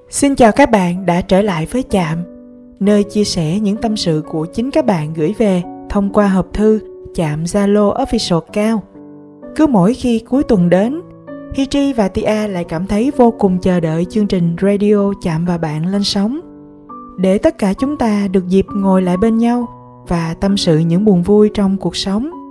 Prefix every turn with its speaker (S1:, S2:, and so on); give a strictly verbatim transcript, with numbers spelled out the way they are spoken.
S1: Xin chào các bạn đã trở lại với Chạm, nơi chia sẻ những tâm sự của chính các bạn gửi về thông qua hộp thư Chạm Zalo Official Cao. Cứ mỗi khi cuối tuần đến, Hi Tri và Tia lại cảm thấy vô cùng chờ đợi chương trình radio Chạm và bạn lên sóng, để tất cả chúng ta được dịp ngồi lại bên nhau và tâm sự những buồn vui trong cuộc sống.